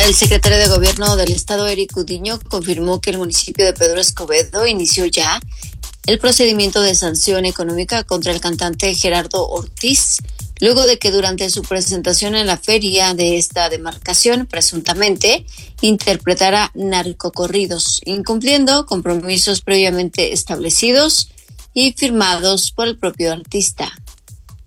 El secretario de Gobierno del Estado, Eric Udiño, confirmó que el municipio de Pedro Escobedo inició ya el procedimiento de sanción económica contra el cantante Gerardo Ortiz, luego de que durante su presentación en la feria de esta demarcación, presuntamente, interpretara narcocorridos, incumpliendo compromisos previamente establecidos y firmados por el propio artista.